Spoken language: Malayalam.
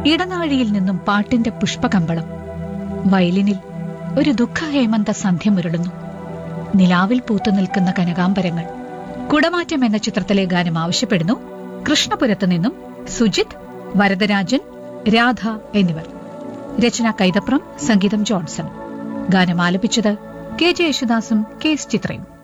ഇടനാഴിയിൽ നിന്നും പാട്ടിന്റെ പുഷ്പകമ്പളം. വയലിനിൽ ഒരു ദുഃഖഹേമന്ത സന്ധ്യ മുരളുന്നു. നിലാവിൽ പൂത്തു നിൽക്കുന്ന കനകാംബരങ്ങൾ. കുടമാറ്റം എന്ന ചിത്രത്തിലെ ഗാനം ആവശ്യപ്പെടുന്നു കൃഷ്ണപുരത്തു നിന്നും സുജിത്, വരദരാജൻ, രാധ എന്നിവർ. രചന കൈതപ്രം, സംഗീതം ജോൺസൺ. ഗാനം ആലപിച്ചത് കെ ജെ യേശുദാസും കെ എസ് ചിത്രയും.